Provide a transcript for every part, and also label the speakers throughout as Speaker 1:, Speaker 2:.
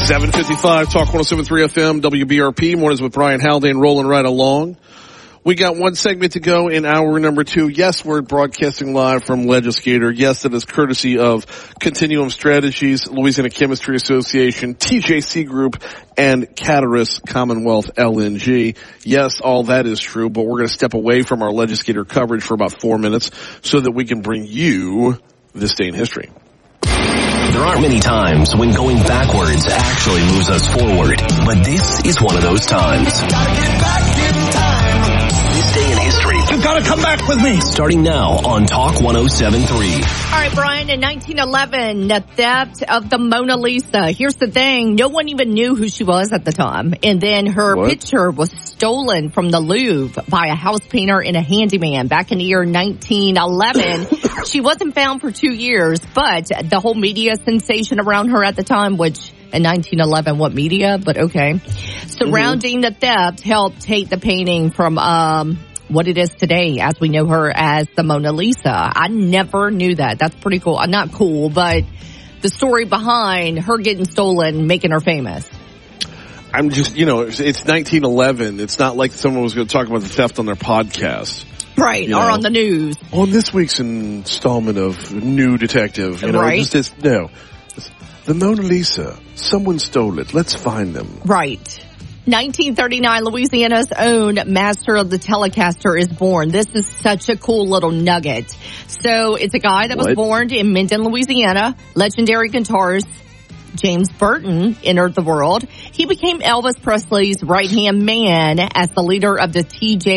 Speaker 1: 7:55, Talk 107.3 FM, WBRP. Mornings with Brian Haldane rolling right along. We got one segment to go in hour number 2. Yes, we're broadcasting live from Legislator. Yes, that is courtesy of Continuum Strategies, Louisiana Chemistry Association, TJC Group, and Cataris Commonwealth LNG. Yes, all that is true, but we're going to step away from our Legislator coverage for about 4 minutes so that we can bring you This Day in History.
Speaker 2: There aren't many times when going backwards actually moves us forward, but this is one of those times. Gotta get back in time. This Day in History.
Speaker 3: You've got to come back with me.
Speaker 2: Starting now on Talk 107.3.
Speaker 4: All right, Brian, in 1911, the theft of the Mona Lisa. Here's the thing. No one even knew who she was at the time. And then her picture was stolen from the Louvre by a house painter and a handyman back in the year 1911. She wasn't found for 2 years, but the whole media sensation around her at the time, which in 1911, what media? But okay. Surrounding the theft helped take the painting from what it is today, as we know her as the Mona Lisa. I never knew that. That's pretty cool. Not cool, but the story behind her getting stolen, making her famous.
Speaker 1: I'm just, it's 1911. It's not like someone was going to talk about the theft on their podcast.
Speaker 4: Right, or on the news.
Speaker 1: On this week's installment of New Detective.
Speaker 4: Right.
Speaker 1: The Mona Lisa. Someone stole it. Let's find them.
Speaker 4: Right. 1939, Louisiana's own Master of the Telecaster is born. This is such a cool little nugget. So it's a guy that was born in Minden, Louisiana. Legendary guitarist James Burton entered the world. He became Elvis Presley's right-hand man as the leader of the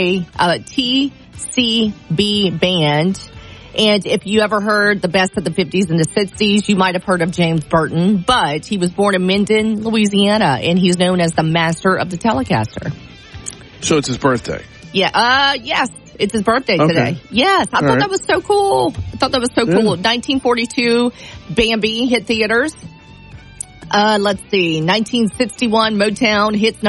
Speaker 4: TCB band. And if you ever heard the best of the 50s and the 60s, you might have heard of James Burton. But he was born in Minden, Louisiana, and he's known as the Master of the Telecaster.
Speaker 1: So it's his birthday?
Speaker 4: Yeah. Yes, it's his birthday today. Yes, I thought that was so cool. 1942, Bambi hit theaters. Let's see, 1961, Motown hits